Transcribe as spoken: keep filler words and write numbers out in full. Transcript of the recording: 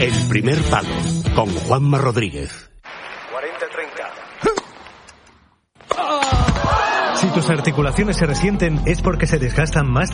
El primer palo, con Juanma Rodríguez. cuarenta treinta. Si tus articulaciones se resienten es porque se desgastan más